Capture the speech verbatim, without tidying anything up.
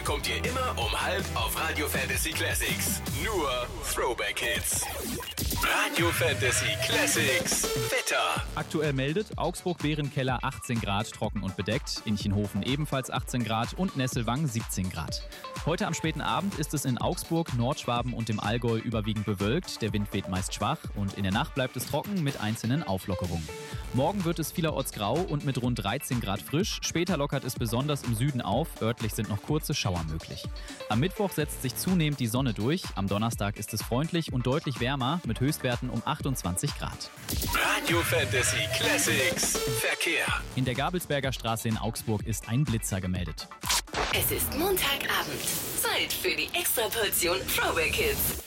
bekommt ihr immer um halb auf Radio Fantasy Classics. Nur Throwback Hits. Radio Fantasy Classics Wetter. Aktuell meldet Augsburg-Bärenkeller achtzehn Grad, trocken und bedeckt, Inchenhofen ebenfalls achtzehn Grad und Nesselwang siebzehn Grad. Heute am späten Abend ist es in Augsburg, Nordschwaben und dem Allgäu überwiegend bewölkt. Der Wind weht meist schwach und in der Nacht bleibt es trocken mit einzelnen Auflockerungen. Morgen wird es vielerorts grau und mit rund dreizehn Grad frisch. Später lockert es besonders im Süden auf. Örtlich sind noch kurze Schauer möglich. Am Mittwoch setzt sich zunehmend die Sonne durch. Am Donnerstag ist es freundlich und deutlich wärmer mit Höchstwerten um achtundzwanzig Grad. Radio Fantasy Classics Verkehr. In der Gabelsberger Straße in Augsburg ist ein Blitzer gemeldet. Es ist Montagabend. Zeit für die Extraportion Throwback Hits.